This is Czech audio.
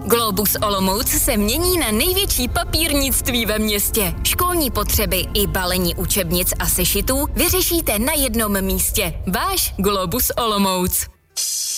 Globus Olomouc se mění na největší papírnictví ve městě. Školní potřeby i balení učebnic a sešitů vyřešíte na jednom místě. Váš Globus Olomouc.